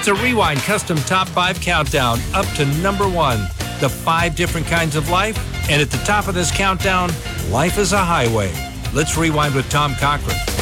It's a Rewind custom top 5 countdown up to number 1. The 5 different kinds of life. And at the top of this countdown, life is a highway. Let's rewind with Tom Cochran.